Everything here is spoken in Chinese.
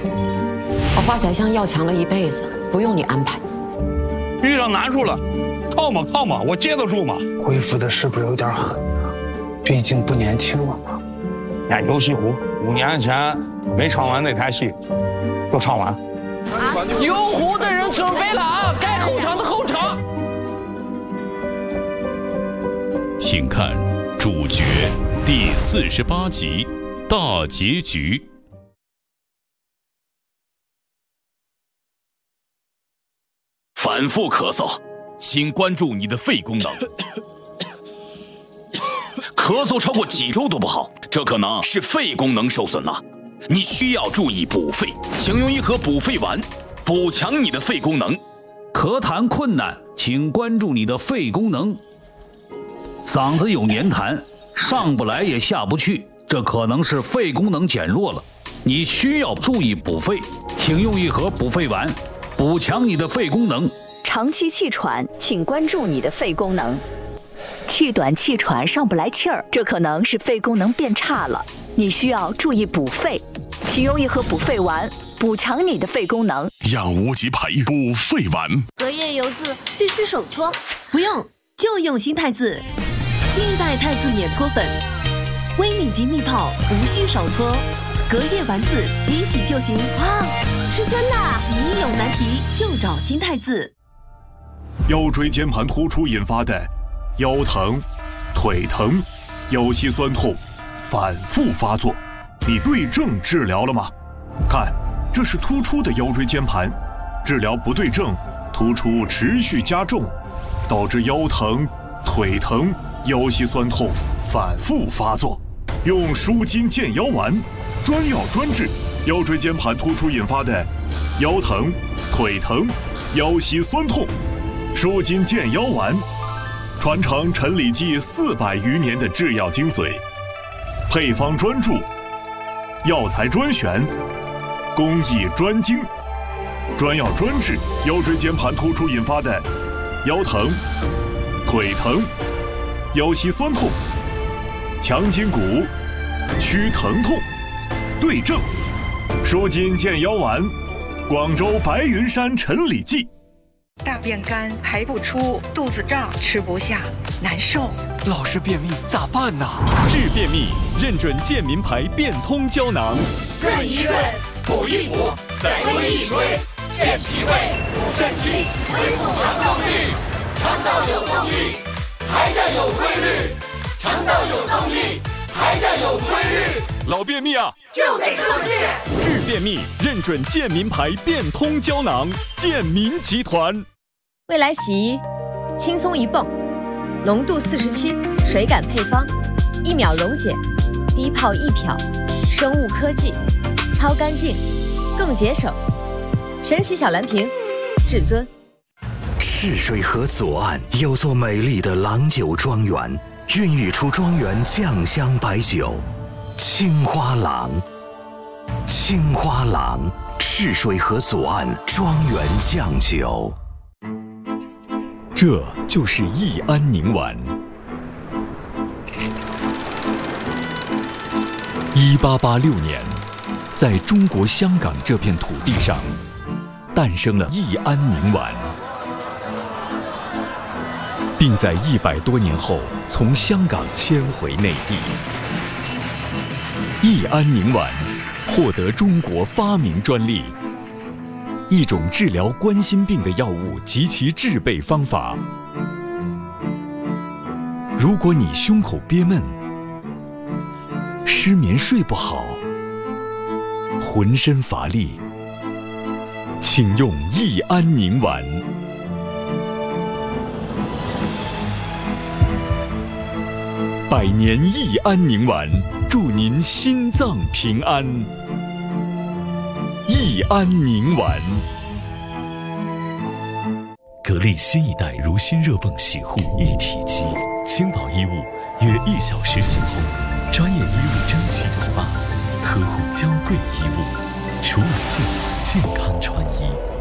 我华宰相要强了一辈子，不用你安排。 遇到难处了，靠嘛，我接得住嘛。 恢复的是不是有点狠啊？毕竟不年轻了嘛。 演游戏湖5年前没唱完那台戏，都唱完。 游湖的人准备了啊，该后场的后场。 请看主角第48集大结局。 反复咳嗽，请关注你的肺功能。咳嗽超过几周都不好，这可能是肺功能受损了。你需要注意补肺，请用一盒补肺丸，补强你的肺功能。 咳痰困难，请关注你的肺功能。嗓子有黏痰，上不来也下不去，这可能是肺功能减弱了。你需要注意补肺，请用一盒补肺丸，补强你的肺功能。 长期气喘，请关注你的肺功能。气短气喘上不来气儿，这可能是肺功能变差了，你需要注意补肺，请用一盒补肺丸，补强你的肺功能。 养无极培补肺丸， 隔夜油渍必须手搓， 不用就用新太子，新一代太子碾搓粉，微米级蜜泡，无需手搓，隔夜丸子即洗就行。 哇，是真的！ 洗衣有难题就找新太子。 腰椎间盘突出引发的腰疼、腿疼、腰膝酸痛反复发作，你对症治疗了吗？看，这是突出的腰椎间盘，治疗不对症，突出持续加重，导致腰疼、腿疼、腰膝酸痛反复发作。用舒筋健腰丸，专药专治腰椎间盘突出引发的腰疼、腿疼、腰膝酸痛。舒筋健腰丸，传承陈李济400余年的制药精髓，配方专注，药材专选，工艺专精，专药专治腰椎间盘突出引发的腰疼、腿疼、腰膝酸痛，强筋骨，祛疼痛，对症。舒筋健腰丸，广州白云山陈李济。 大便干排不出，肚子胀吃不下，难受。 老是便秘咋办呢？治便秘，认准健民牌变通胶囊， 润一润，补一补，再推一推，健脾胃，补肾气，恢复肠动力。肠道有动力，还得有规律；肠道有动力，还得有规律。 老便秘啊， 就得这么治。 治便秘，认准健民牌变通胶囊，健民集团。 未来洗衣，轻松一泵，浓度47，水感配方，1秒溶解，低泡易漂，生物科技，超干净，更节省。神奇小蓝瓶，至尊。 赤水河左岸有座美丽的郎酒庄园，孕育出庄园酱香白酒，青花郎。青花郎，赤水河左岸庄园酱酒。 这就是益安宁丸。1886年，在中国香港这片土地上，诞生了益安宁丸，并在100多年后从香港迁回内地。益安宁丸获得中国发明专利。一种治疗冠心病的药物及其制备方法。如果你胸口憋闷、失眠睡不好、浑身乏力，请用益安宁丸。100年益安宁丸，祝您心脏平安。益安宁丸。 格力新一代如新热泵洗护一体机，轻薄衣物约1小时洗后，专业衣物蒸汽 SPA， 呵护娇贵衣物，除螨净，健康穿衣。